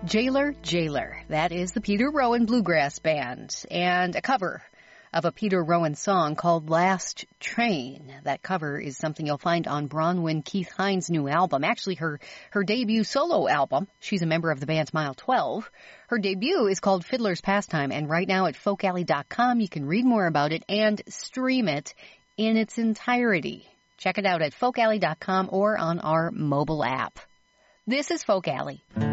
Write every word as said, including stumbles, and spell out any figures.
Jailer, Jailer. That is the Peter Rowan Bluegrass Band, and a cover of a Peter Rowan song called Last Train. That cover is something you'll find on Bronwyn Keith Hines' new album, actually her, her debut solo album. She's a member of the band Mile twelve. Her debut is called Fiddler's Pastime, and right now at folk alley dot com you can read more about it and stream it in its entirety. Check it out at folk alley dot com or on our mobile app. This is Folk Alley.